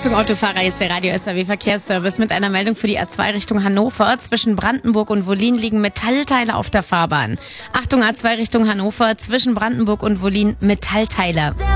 Achtung Autofahrer, hier ist der Radio SAW Verkehrsservice mit einer Meldung für die A2 Richtung Hannover. Zwischen Brandenburg und Wollin liegen Metallteile auf der Fahrbahn. Achtung A2 Richtung Hannover, zwischen Brandenburg und Wollin Metallteile.